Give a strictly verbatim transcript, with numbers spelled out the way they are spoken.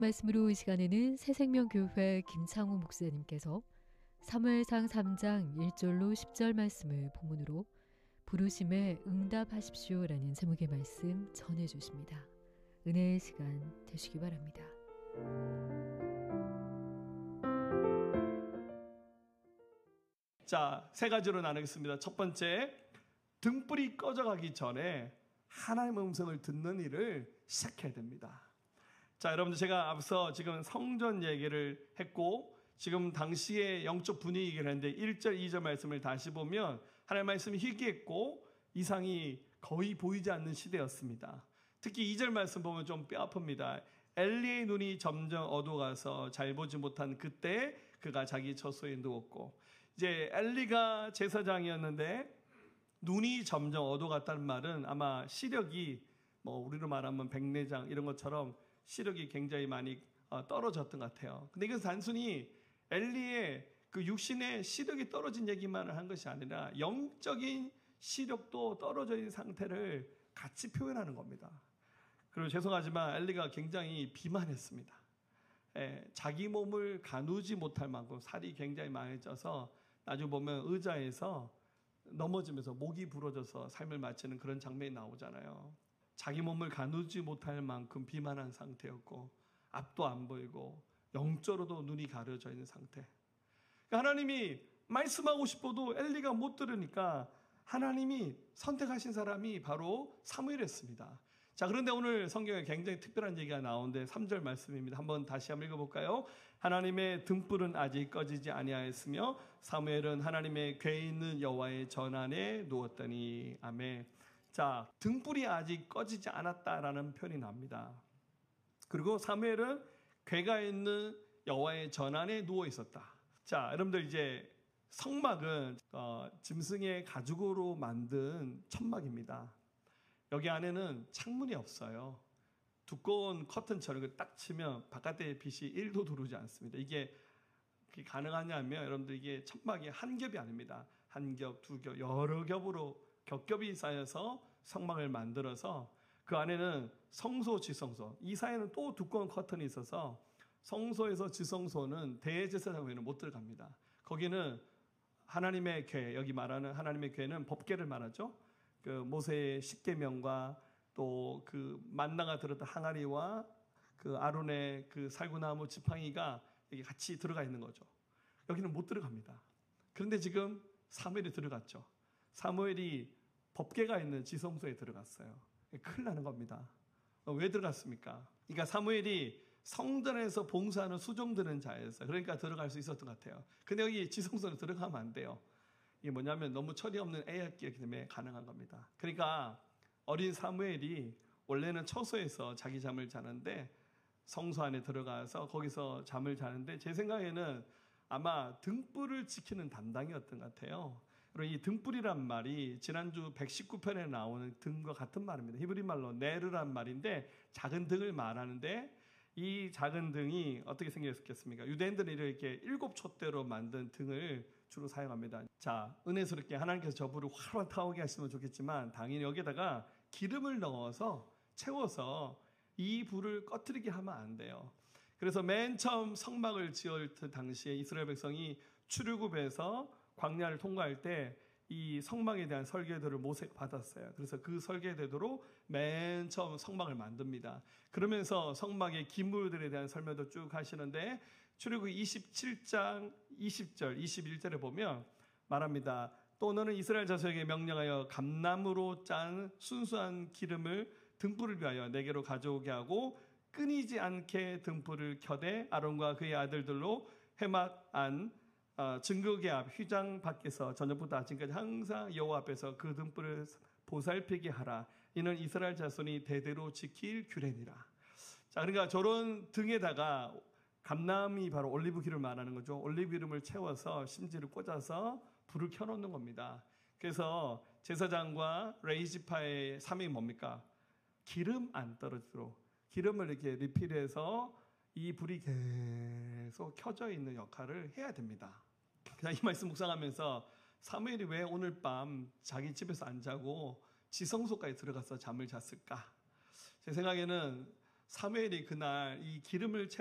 말씀으로 이 시간에는 새생명교회 김창호 목사님께서 사무엘상 삼 장 일 절로 십 절 말씀을 본문으로 부르심에 응답하십시오라는 제목의 말씀 전해주십니다. 은혜의 시간 되시기 바랍니다. 자, 세 가지로 나누겠습니다. 첫 번째, 등불이 꺼져가기 전에 하나님의 음성을 듣는 일을 시작해야 됩니다. 자, 여러분들, 제가 앞서 지금 성전 얘기를 했고 지금 당시의 영적 분위기 얘기를 했는데 일 절, 이 절 말씀을 다시 보면 하나님의 말씀이 희귀했고 이상이 거의 보이지 않는 시대였습니다. 특히 이 절 말씀 보면 좀 뼈 아픕니다. 엘리의 눈이 점점 어두워가서 잘 보지 못한 그때 그가 자기 처소에 누웠고, 이제 엘리가 제사장이었는데 눈이 점점 어두워갔다는 말은 아마 시력이 뭐 우리로 말하면 백내장 이런 것처럼 시력이 굉장히 많이 떨어졌던 것 같아요. 근데 이것은 단순히 엘리의 그 육신의 시력이 떨어진 얘기만을 한 것이 아니라 영적인 시력도 떨어져 있는 상태를 같이 표현하는 겁니다. 그리고 죄송하지만 엘리가 굉장히 비만했습니다. 예, 자기 몸을 가누지 못할 만큼 살이 굉장히 많이 쪄서 나중에 보면 의자에서 넘어지면서 목이 부러져서 삶을 마치는 그런 장면이 나오잖아요. 자기 몸을 가누지 못할 만큼 비만한 상태였고 앞도 안 보이고 영적으로도 눈이 가려져 있는 상태. 그러니까 하나님이 말씀하고 싶어도 엘리가 못 들으니까 하나님이 선택하신 사람이 바로 사무엘이었습니다. 자, 그런데 오늘 성경에 굉장히 특별한 얘기가 나오는데 삼 절 말씀입니다. 한번 다시 한번 읽어볼까요? 하나님의 등불은 아직 꺼지지 아니하였으며 사무엘은 하나님의 궤에 있는 여호와의 전안에 누웠더니. 아멘. 자, 등불이 아직 꺼지지 않았다라는 표현이 납니다. 그리고 사무엘은 궤가 있는 여호와의 전안에 누워 있었다. 자, 여러분들, 이제 성막은 어, 짐승의 가죽으로 만든 천막입니다. 여기 안에는 창문이 없어요. 두꺼운 커튼처럼 딱 치면 바깥의 빛이 일도 들어오지 않습니다. 이게 가능하냐면 여러분들, 이게 천막이 한 겹이 아닙니다. 한 겹, 두 겹, 여러 겹으로 겹겹이 쌓여서 성막을 만들어서 그 안에는 성소, 지성소, 이 사이에는 또 두꺼운 커튼이 있어서 성소에서 지성소는 대제사장 외에는 못 들어갑니다. 거기는 하나님의 궤, 여기 말하는 하나님의 궤는 법궤를 말하죠. 그 모세의 십계명과 또 그 만나가 들었던 항아리와 그 아론의 그 살구나무 지팡이가 여기 같이 들어가 있는 거죠. 여기는 못 들어갑니다. 그런데 지금 사무엘이 들어갔죠. 사무엘이 법궤가 있는 지성소에 들어갔어요. 큰일 나는 겁니다. 왜 들어갔습니까? 그러니까 사무엘이 성전에서 봉사하는 수종드는 자였어요. 그러니까 들어갈 수 있었던 것 같아요. 근데 여기 지성소에 들어가면 안 돼요. 이게 뭐냐면 너무 철이 없는 애였기 때문에 가능한 겁니다. 그러니까 어린 사무엘이 원래는 처소에서 자기 잠을 자는데 성소 안에 들어가서 거기서 잠을 자는데 제 생각에는 아마 등불을 지키는 담당이었던 것 같아요. 그리고 이 등불이란 말이 지난주 백십구 편에 나오는 등과 같은 말입니다. 히브리 말로 네르란 말인데 작은 등을 말하는데 이 작은 등이 어떻게 생겼겠습니까? 유대인들은 이렇게 일곱 촛대로 만든 등을 주로 사용합니다. 자, 은혜스럽게 하나님께서 저 불을 활활 타오게 하시면 좋겠지만 당연히 여기에다가 기름을 넣어서 채워서 이 불을 꺼뜨리게 하면 안 돼요. 그래서 맨 처음 성막을 지을 당시에 이스라엘 백성이 출애굽에서 광야를 통과할 때 이 성막에 대한 설계도를 모세가 받았어요. 그래서 그 설계대로로 맨 처음 성막을 만듭니다. 그러면서 성막의 기물들에 대한 설명도 쭉 하시는데 출애굽 이십칠 장 이십 절, 이십일 절에 보면 말합니다. 또 너는 이스라엘 자손에게 명령하여 감나무로 짠 순수한 기름을 등불을 위하여 내게로 가져오게 하고 끊이지 않게 등불을 켜되 아론과 그의 아들들로 회막 안 어, 증거계 앞 휘장 밖에서 저녁부터 아침까지 항상 여호와 앞에서 그 등불을 보살피게 하라. 이는 이스라엘 자손이 대대로 지킬 규례니라. 자, 그러니까 저런 등에다가 감람이 바로 올리브 기름을 말하는 거죠. 올리브 기름을 채워서 심지를 꽂아서 불을 켜놓는 겁니다. 그래서 제사장과 레이지파의 사명이 뭡니까? 기름 안 떨어지도록 기름을 이렇게 리필해서 이 불이 계속 켜져 있는 역할을 해야 됩니다. 이 말씀 묵상하면서 사무엘이 왜 오늘 밤 자기 집에서 안 자고 지성소까지 들어가서 잠을 잤을까? 제 생각에는 사무엘이 그날 이 기름을 채